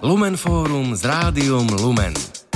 Lumenfórum s Rádiom Lumen.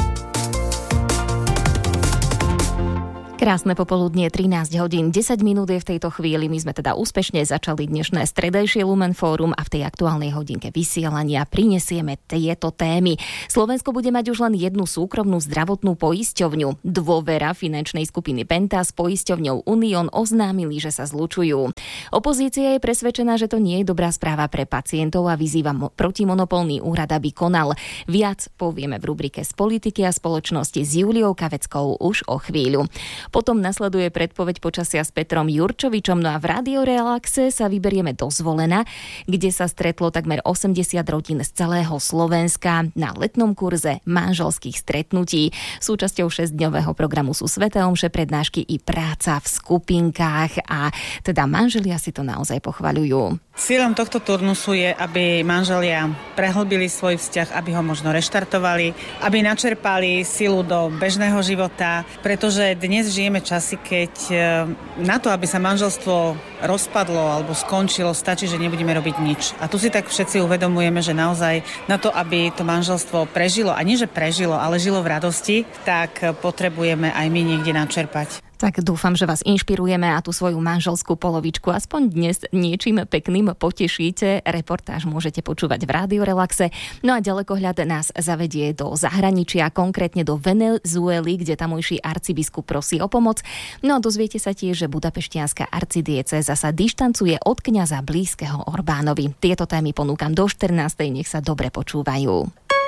Krásne popoludnie, 13 hodín, 10 minút je v tejto chvíli. My sme teda úspešne začali dnešné stredajšie Lumen Fórum a v tej aktuálnej hodinke vysielania prinesieme tieto témy. Slovensko bude mať už len jednu súkromnú zdravotnú poisťovňu. Dôvera finančnej skupiny Penta s poisťovňou Unión oznámili, že sa zlučujú. Opozícia je presvedčená, že to nie je dobrá správa pre pacientov a vyzýva protimonopolný úrad, aby konal. Viac povieme v rubrike Z politiky a spoločnosti s Juliou Kaveckou už o chvíľu. Potom nasleduje predpoveď počasia s Petrom Jurčovičom, no a v Rádio Relaxe sa vyberieme do Zvolena, kde sa stretlo takmer 80 rodín z celého Slovenska na letnom kurze manželských stretnutí. Súčasťou 6-dňového programu sú sväté omše, prednášky i práca v skupinkách a teda manželia si to naozaj pochvaľujú. Cieľom tohto turnusu je, aby manželia prehlbili svoj vzťah, aby ho možno reštartovali, aby načerpali silu do bežného života, pretože dnes žijeme časy, keď na to, aby sa manželstvo rozpadlo alebo skončilo, stačí, že nebudeme robiť nič. A tu si tak všetci uvedomujeme, že naozaj na to, aby to manželstvo prežilo, a nie že prežilo, ale žilo v radosti, tak potrebujeme aj my niekde načerpať. Tak dúfam, že vás inšpirujeme a tú svoju manželskú polovičku aspoň dnes niečím pekným potešíte. Reportáž môžete počúvať v Rádiu Relaxe. No a ďalekohľad nás zavedie do zahraničia, konkrétne do Venezuely, kde tamojší arcibiskup prosí o pomoc. No a dozviete sa tiež, že Budapešťanská arcidiecéza sa dištancuje od kňaza blízkeho Orbánovi. Tieto témy ponúkam do 14:00, nech sa dobre počúvajú.